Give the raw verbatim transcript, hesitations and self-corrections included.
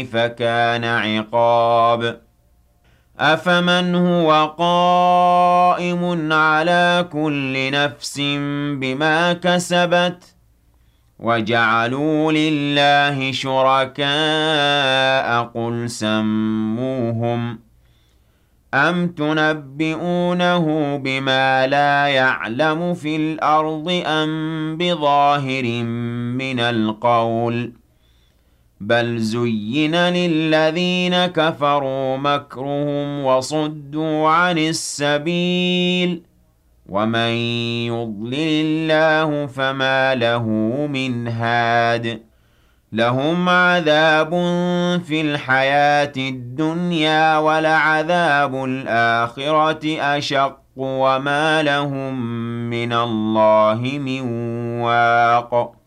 كيف كان عقاب أفمن هو قائم على كل نفس بما كسبت وجعلوا لله شركاء قل سموهم أم تنبئونه بما لا يعلم في الأرض أم بظاهر من القول بل زين للذين كفروا مكرهم وصدوا عن السبيل ومن يضلل الله فما له من هاد لهم عذاب في الحياة الدنيا ولعذاب الآخرة أشق وما لهم من الله من واق